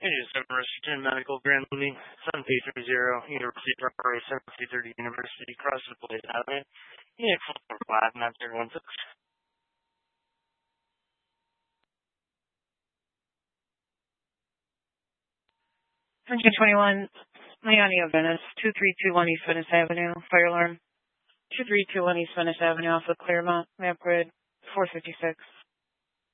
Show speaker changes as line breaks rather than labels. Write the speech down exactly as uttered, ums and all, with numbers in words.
eighty-seven Richardson Medical Grand Louis, seven P three zero, University Parkway, seven C thirty University, Cross the Blade Highway, E X four five nine zero one six.
one twenty-one, Leonia Venice, two three two one East Venice Avenue, fire alarm, two three two one East Venice Avenue off of Claremont, map grid, four fifty-six.